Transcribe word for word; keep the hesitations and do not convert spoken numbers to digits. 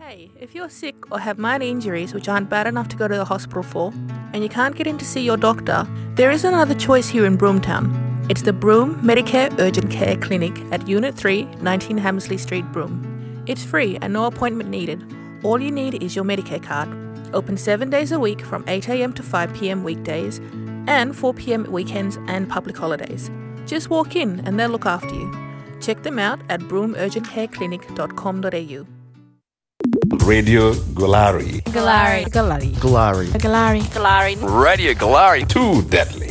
Hey, if you're sick or have minor injuries which aren't bad enough to go to the hospital for, and you can't get in to see your doctor, there is another choice here in Broomtown. It's the Broome Medicare Urgent Care Clinic at Unit three, nineteen Hammersley Street, Broome. It's free and no appointment needed. All you need is your Medicare card. Open seven days a week from eight a.m. to five p.m. weekdays and four p.m. weekends and public holidays. Just walk in and they'll look after you. Check them out at broome urgent care clinic dot com dot a u. Radio Galari. Galari. Galari. Galari. Galari. Galari. Radio Galari. Too deadly.